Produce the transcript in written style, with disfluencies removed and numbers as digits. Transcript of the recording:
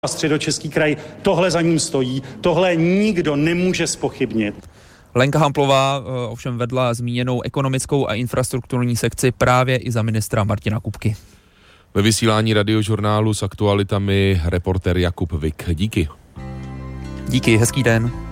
A Středočeský kraj tohle za ním stojí, tohle nikdo nemůže zpochybnit. Lenka Hamplová ovšem vedla zmíněnou ekonomickou a infrastrukturní sekci právě i za ministra Martina Kupky. Ve vysílání Radiožurnálu s aktualitami reportér Jakub Vik. Díky. Díky, hezký den.